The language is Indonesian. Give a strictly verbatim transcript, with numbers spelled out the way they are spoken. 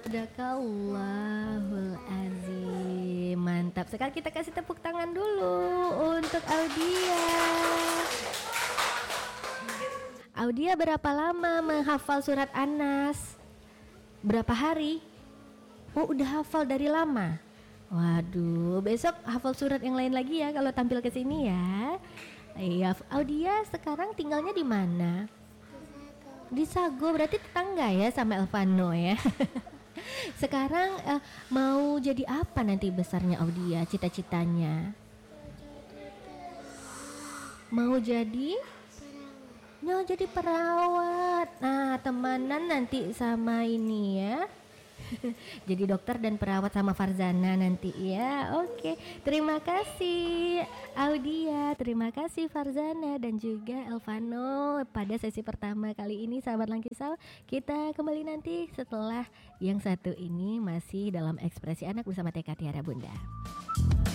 Sadaqallahul azim. Mantap sekali, kita kasih tepuk tangan dulu untuk Audia. Audia berapa lama menghafal surat An-Nas? Berapa hari? Oh, udah hafal dari lama. Waduh, besok hafal surat yang lain lagi ya kalau tampil ke sini ya. Iya, Audia sekarang tinggalnya di mana? Di Sago, berarti tetangga ya sama Elvano ya. Sekarang uh, mau jadi apa nanti besarnya Audia, cita-citanya? Mau jadi? Mau jadi perawat. Nah, temanan nanti sama ini ya. Jadi dokter dan perawat sama Farzana nanti ya. Oke, terima kasih Audia, terima kasih Farzana dan juga Elvano pada sesi pertama kali ini. Sahabat Langkisau, kita kembali nanti setelah yang satu ini masih dalam Ekspresi Anak bersama T K Tiara Bunda.